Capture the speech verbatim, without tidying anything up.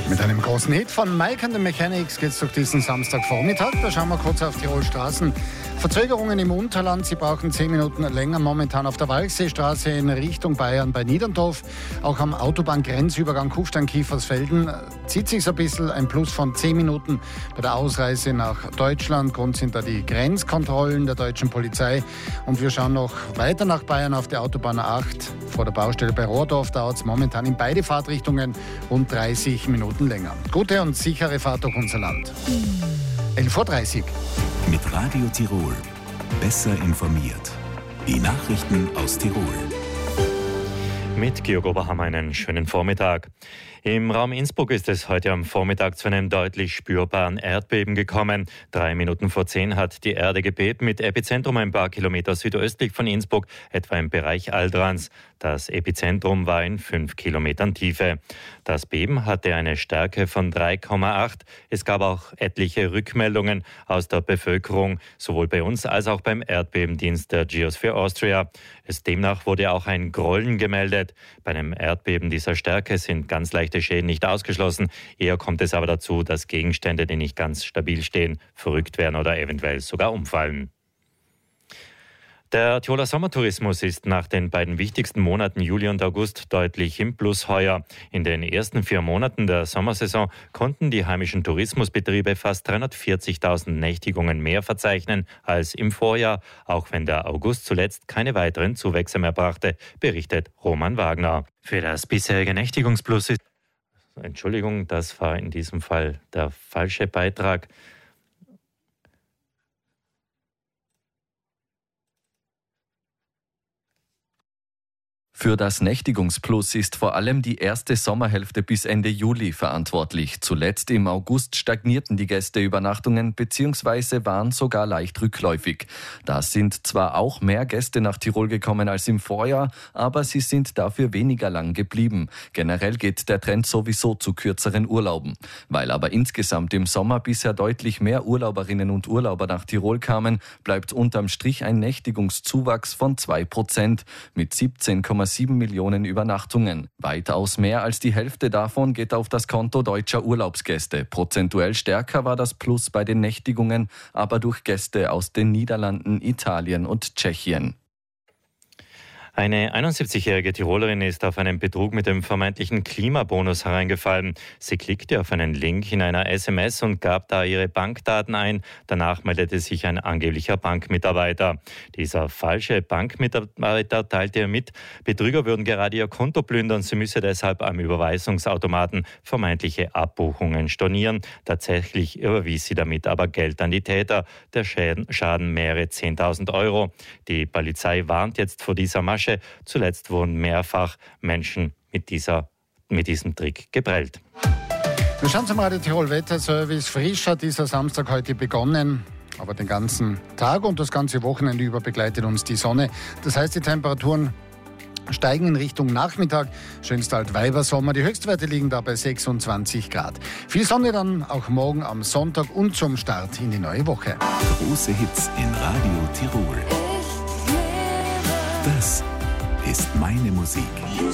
Mit einem großen Hit von Mike and the Mechanics geht es durch diesen Samstagvormittag. Da schauen wir kurz auf Tirol Straßen. Verzögerungen im Unterland. Sie brauchen zehn Minuten länger momentan auf der Walchseestraße in Richtung Bayern bei Niederndorf. Auch am Autobahngrenzübergang Kufstein-Kiefersfelden zieht sich so ein bisschen ein Plus von zehn Minuten bei der Ausreise nach Deutschland. Grund sind da die Grenzkontrollen der deutschen Polizei. Und wir schauen noch weiter nach Bayern auf der Autobahn acht. Vor der Baustelle bei Rohrdorf dauert es momentan in beide Fahrtrichtungen rund dreißig Minuten länger. Gute und sichere Fahrt durch unser Land. elf Uhr dreißig. Mit Radio Tirol. Besser informiert. Die Nachrichten aus Tirol. Mit Georg Oberhammer einen schönen Vormittag. Im Raum Innsbruck ist es heute am Vormittag zu einem deutlich spürbaren Erdbeben gekommen. Drei Minuten vor zehn hat die Erde gebebt, mit Epizentrum ein paar Kilometer südöstlich von Innsbruck, etwa im Bereich Aldrans. Das Epizentrum war in fünf Kilometern Tiefe. Das Beben hatte eine Stärke von drei Komma acht. Es gab auch etliche Rückmeldungen aus der Bevölkerung, sowohl bei uns als auch beim Erdbebendienst der Geosphere Austria. Es demnach wurde auch ein Grollen gemeldet. Bei einem Erdbeben dieser Stärke sind ganz leichte Schäden nicht ausgeschlossen. Eher kommt es aber dazu, dass Gegenstände, die nicht ganz stabil stehen, verrückt werden oder eventuell sogar umfallen. Der Tiroler Sommertourismus ist nach den beiden wichtigsten Monaten Juli und August deutlich im Plus heuer. In den ersten vier Monaten der Sommersaison konnten die heimischen Tourismusbetriebe fast dreihundertvierzigtausend Nächtigungen mehr verzeichnen als im Vorjahr, auch wenn der August zuletzt keine weiteren Zuwächse mehr brachte, berichtet Roman Wagner. Für das bisherige Nächtigungsplus ist... Entschuldigung, das war in diesem Fall der falsche Beitrag. Für das Nächtigungsplus ist vor allem die erste Sommerhälfte bis Ende Juli verantwortlich. Zuletzt im August stagnierten die Gästeübernachtungen bzw. waren sogar leicht rückläufig. Da sind zwar auch mehr Gäste nach Tirol gekommen als im Vorjahr, aber sie sind dafür weniger lang geblieben. Generell geht der Trend sowieso zu kürzeren Urlauben. Weil aber insgesamt im Sommer bisher deutlich mehr Urlauberinnen und Urlauber nach Tirol kamen, bleibt unterm Strich ein Nächtigungszuwachs von zwei Prozent mit siebzehn Komma sieben Millionen Übernachtungen. Weitaus mehr als die Hälfte davon geht auf das Konto deutscher Urlaubsgäste. Prozentuell stärker war das Plus bei den Nächtigungen, aber durch Gäste aus den Niederlanden, Italien und Tschechien. Eine einundsiebzigjährige Tirolerin ist auf einen Betrug mit dem vermeintlichen Klimabonus hereingefallen. Sie klickte auf einen Link in einer S M S und gab da ihre Bankdaten ein. Danach meldete sich ein angeblicher Bankmitarbeiter. Dieser falsche Bankmitarbeiter teilte ihr mit, Betrüger würden gerade ihr Konto plündern. Sie müsse deshalb am Überweisungsautomaten vermeintliche Abbuchungen stornieren. Tatsächlich überwies sie damit aber Geld an die Täter. Der Schaden mehrere zehntausend Euro. Die Polizei warnt jetzt vor dieser Masche. Zuletzt wurden mehrfach Menschen mit, dieser, mit diesem Trick geprellt. Wir schauen zum Radio Tirol Wetterservice. Frisch hat dieser Samstag heute begonnen. Aber den ganzen Tag und das ganze Wochenende über begleitet uns die Sonne. Das heißt, die Temperaturen steigen in Richtung Nachmittag. Schönster Altweibersommer. Die Höchstwerte liegen da bei sechsundzwanzig Grad. Viel Sonne dann auch morgen am Sonntag und zum Start in die neue Woche. Große Hits in Radio Tirol. Das ist meine Musik.